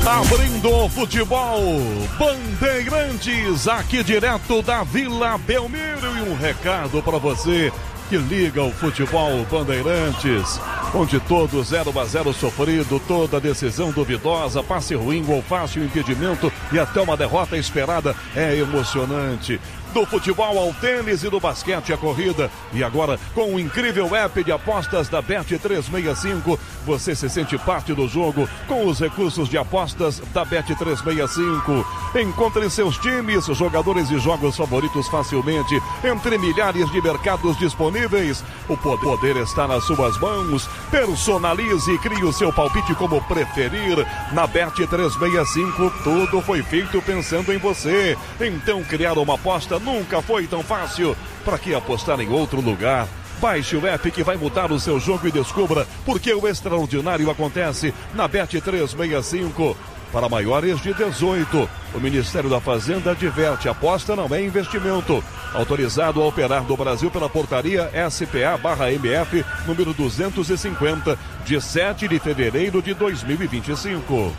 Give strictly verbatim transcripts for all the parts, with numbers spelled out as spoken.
Abrindo o futebol, Bandeirantes, aqui direto da Vila Belmiro, e um recado para você que liga o futebol Bandeirantes, onde todo zero a zero sofrido, toda decisão duvidosa, passe ruim, gol fácil, impedimento e até uma derrota esperada é emocionante. Do futebol ao tênis e do basquete à corrida. E agora, com o incrível app de apostas da Bet trezentos e sessenta e cinco, você se sente parte do jogo com os recursos de apostas da Bet trezentos e sessenta e cinco. Encontre seus times, jogadores e jogos favoritos facilmente entre milhares de mercados disponíveis. O poder está nas suas mãos. Personalize e crie o seu palpite como preferir. Na Bet trezentos e sessenta e cinco, tudo foi feito pensando em você. Então, criar uma aposta nunca foi tão fácil. Para que apostar em outro lugar? Baixe o app que vai mudar o seu jogo e descubra porque o extraordinário acontece na Bet trezentos e sessenta e cinco. Para maiores de dezoito, o Ministério da Fazenda adverte: aposta não é investimento. Autorizado a operar no Brasil pela portaria S P A barra M F, número duzentos e cinquenta, de sete de fevereiro de dois mil e vinte e cinco.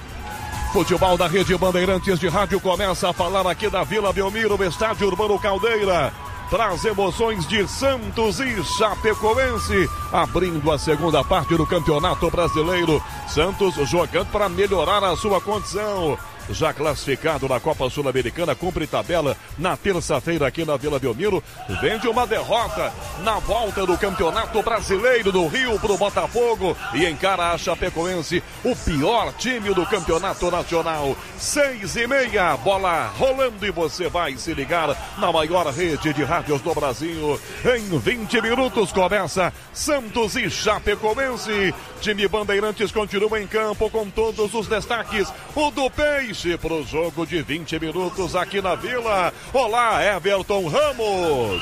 Futebol da Rede Bandeirantes de Rádio começa a falar aqui da Vila Belmiro, Estádio Urbano Caldeira. Traz emoções de Santos e Chapecoense, abrindo a segunda parte do Campeonato Brasileiro. Santos jogando para melhorar a sua condição. Já classificado na Copa Sul-Americana, cumpre tabela na terça-feira aqui na Vila Belmiro. Vem de uma derrota na volta do Campeonato Brasileiro do Rio para o Botafogo e encara a Chapecoense, o pior time do Campeonato Nacional. Seis e meia, bola rolando e você vai se ligar na maior rede de rádios do Brasil. Em vinte minutos começa Santos e Chapecoense. Time Bandeirantes continua em campo com todos os destaques. O do Peixe para o jogo de vinte minutos aqui na Vila. Olá, Everton Ramos.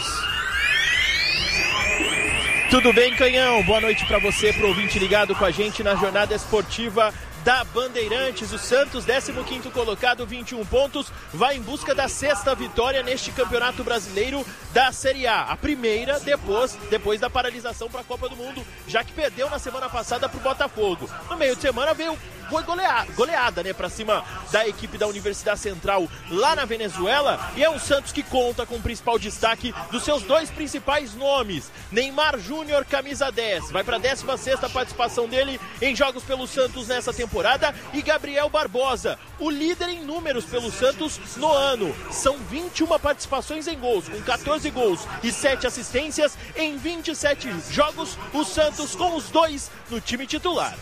Tudo bem, Canhão? Boa noite para você, pro ouvinte ligado com a gente na jornada esportiva da Bandeirantes. O Santos, décimo quinto colocado, vinte e um pontos, vai em busca da sexta vitória neste Campeonato Brasileiro da Série A. A primeira depois, depois da paralisação para a Copa do Mundo, já que perdeu na semana passada para o Botafogo. No meio de semana veio foi goleada, goleada, né, para cima da equipe da Universidade Central lá na Venezuela, e é um Santos que conta com o principal destaque dos seus dois principais nomes. Neymar Júnior, camisa dez, vai para a décima sexta participação dele em jogos pelo Santos nessa temporada, e Gabriel Barbosa, o líder em números pelo Santos no ano. São vinte e uma participações em gols, com quatorze gols e sete assistências em vinte e sete jogos, o Santos com os dois no time titular.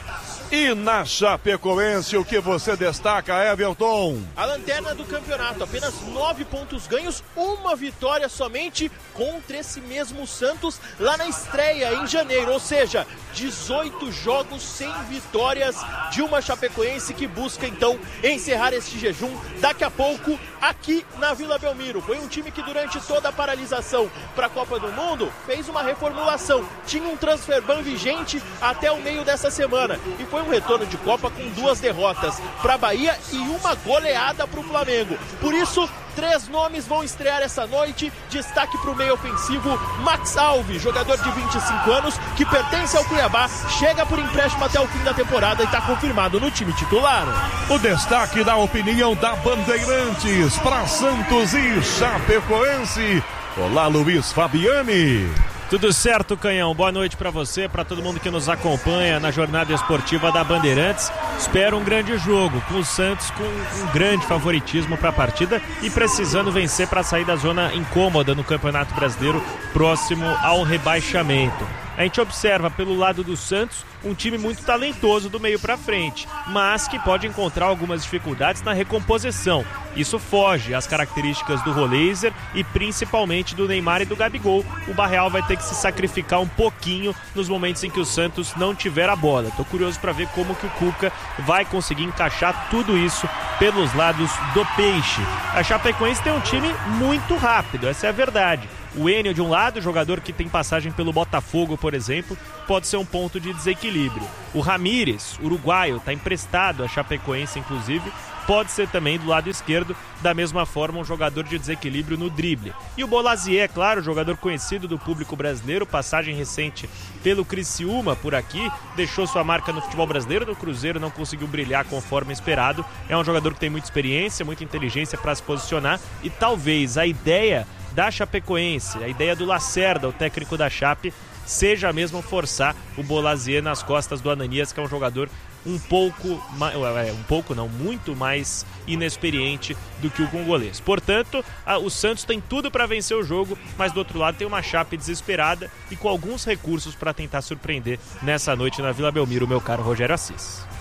E na Chapecoense, o que você destaca, Everton? A lanterna do campeonato, apenas nove pontos ganhos, uma vitória somente contra esse mesmo Santos lá na estreia em janeiro, ou seja, dezoito jogos sem vitórias de uma Chapecoense que busca então encerrar este jejum daqui a pouco aqui na Vila Belmiro. Foi um time que durante toda a paralisação para a Copa do Mundo fez uma reformulação, tinha um transfer ban vigente até o meio dessa semana e foi um retorno de Copa com duas derrotas para a Bahia e uma goleada para o Flamengo. Por isso, três nomes vão estrear essa noite. Destaque para o meio ofensivo Max Alves, jogador de vinte e cinco anos que pertence ao Cuiabá, chega por empréstimo até o fim da temporada e está confirmado no time titular. O destaque da opinião da Bandeirantes para Santos e Chapecoense. Olá, Luiz Fabiani. Tudo certo, Canhão? Boa noite para você, para todo mundo que nos acompanha na jornada esportiva da Bandeirantes. Espero um grande jogo, com o Santos com um grande favoritismo para a partida e precisando vencer para sair da zona incômoda no Campeonato Brasileiro, próximo ao rebaixamento. A gente observa pelo lado do Santos um time muito talentoso do meio para frente, mas que pode encontrar algumas dificuldades na recomposição. Isso foge às características do Roleiser e principalmente do Neymar e do Gabigol. O Barreal vai ter que se sacrificar um pouquinho nos momentos em que o Santos não tiver a bola. Estou curioso para ver como que o Cuca vai conseguir encaixar tudo isso pelos lados do Peixe. A Chapecoense tem um time muito rápido, essa é a verdade. O Enio de um lado, jogador que tem passagem pelo Botafogo, por exemplo, pode ser um ponto de desequilíbrio. O Ramírez, uruguaio, está emprestado a Chapecoense, inclusive, pode ser também do lado esquerdo, da mesma forma um jogador de desequilíbrio no drible. E o Bolasie, é claro, jogador conhecido do público brasileiro, passagem recente pelo Criciúma por aqui, deixou sua marca no futebol brasileiro, no Cruzeiro não conseguiu brilhar conforme esperado. É um jogador que tem muita experiência, muita inteligência para se posicionar e talvez a ideia da Chapecoense, a ideia do Lacerda, o técnico da Chape, seja mesmo forçar o Bolasie nas costas do Ananias, que é um jogador um pouco, um pouco não, muito mais inexperiente do que o congolês. Portanto, a, o Santos tem tudo para vencer o jogo, mas do outro lado tem uma Chape desesperada e com alguns recursos para tentar surpreender nessa noite na Vila Belmiro, meu caro Rogério Assis.